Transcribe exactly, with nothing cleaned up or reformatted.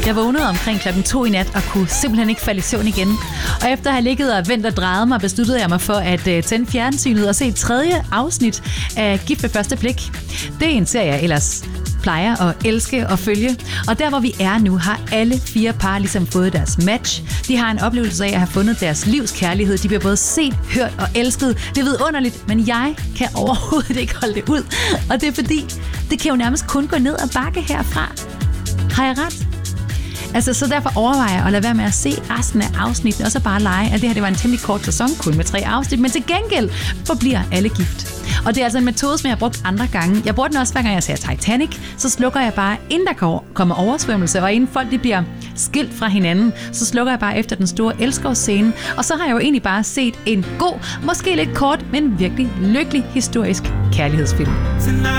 Jeg vågnede omkring klokken to i nat og kunne simpelthen ikke falde i søvn igen. Og efter at have ligget og ventet og drejet mig, besluttede jeg mig for at uh, tænde fjernsynet og se et tredje afsnit af Gift ved første blik. Det er en serie, jeg ellers plejer at elske og følge. Og der, hvor vi er nu, har alle fire par ligesom fået deres match. De har en oplevelse af at have fundet deres livs kærlighed. De bliver både set, hørt og elsket. Det er vidunderligt, men jeg kan overhovedet ikke holde det ud. Og det er fordi, det kan jo nærmest kun gå ned og bakke herfra. Har jeg ret? Altså, så derfor overvejer jeg at lade være med at se resten af afsnittene, og så bare lege, at det her det var en temmelig kort sæson, kun med tre afsnit, men til gengæld forbliver alle gift. Og det er altså en metode, som jeg har brugt andre gange. Jeg bruger den også, hver gang jeg ser Titanic, så slukker jeg bare, inden der kommer oversvømmelse, og inden folk de bliver skilt fra hinanden, så slukker jeg bare efter den store elskovsscene, og så har jeg jo egentlig bare set en god, måske lidt kort, men virkelig lykkelig historisk kærlighedsfilm.